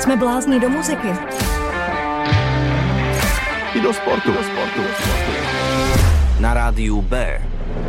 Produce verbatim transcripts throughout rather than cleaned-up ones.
Jsme blázni do muziky. I do sportu. Do sportu. Na rádiu B.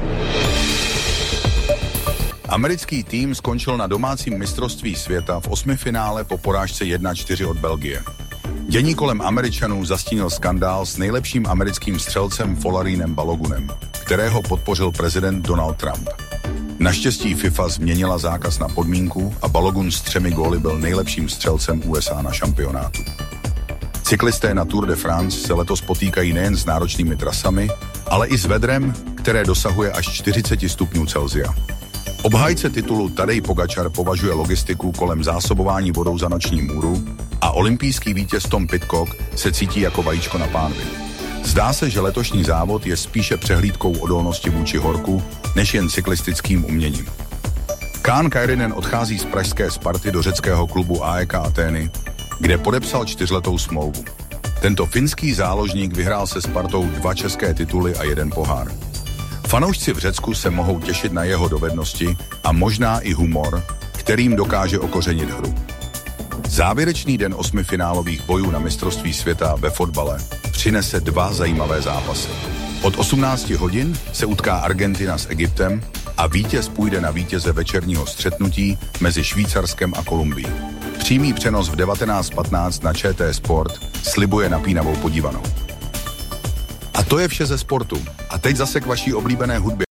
Americký tým skončil na domácím mistrovství světa v osmifinále po porážce jedna čtyři od Belgie. Dění kolem Američanů zastínil skandál s nejlepším americkým střelcem Folarínem Balogunem, kterého podpořil prezident Donald Trump. Naštěstí FIFA změnila zákaz na podmínku a Balogun s třemi góly byl nejlepším střelcem U S A na šampionátu. Cyklisté na Tour de France se letos potýkají nejen s náročnými trasami, ale i s vedrem, které dosahuje až čtyřicet stupňů Celsia. Obhájce titulu Tadej Pogačar považuje logistiku kolem zásobování vodou za noční můru a olympijský vítěz Tom Pidcock se cítí jako vajíčko na pánvi. Zdá se, že letošní závod je spíše přehlídkou odolnosti vůči horku, než jen cyklistickým uměním. Kaan Kairinen odchází z pražské Sparty do řeckého klubu A E K Atény, kde podepsal čtyřletou smlouvu. Tento finský záložník vyhrál se Spartou dva české tituly a jeden pohár. Fanoušci v Řecku se mohou těšit na jeho dovednosti a možná i humor, kterým dokáže okořenit hru. Závěrečný den osmifinálových bojů na mistrovství světa ve fotbale přinese dva zajímavé zápasy. Od osmnácti hodin se utká Argentina s Egyptem a vítěz půjde na vítěze večerního střetnutí mezi Švýcarskem a Kolumbií. Přímý přenos v devatenáct patnáct na Č T Sport slibuje napínavou podívanou. A to je vše ze sportu. A teď zase k vaší oblíbené hudbě.